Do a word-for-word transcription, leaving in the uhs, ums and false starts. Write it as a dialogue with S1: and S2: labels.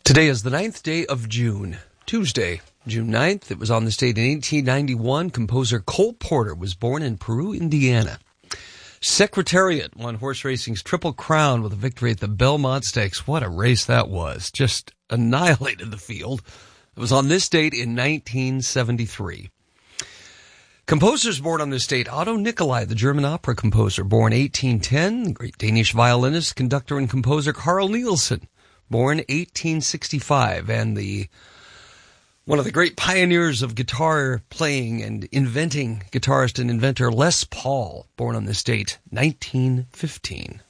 S1: Today is the ninth day of June, Tuesday, June ninth. It was on this date in eighteen ninety-one. Composer Cole Porter was born in Peru, Indiana. Secretariat won horse racing's Triple Crown with a victory at the Belmont Stakes. What a race that was. Just annihilated the field. It was on this date in nineteen seventy-three. Composers born on this date: Otto Nicolai, the German opera composer, born eighteen ten. The great Danish violinist, conductor, and composer Carl Nielsen, born eighteen sixty-five, and the one of the great pioneers of guitar playing and inventing, guitarist and inventor Les Paul, born on this date, nineteen fifteen.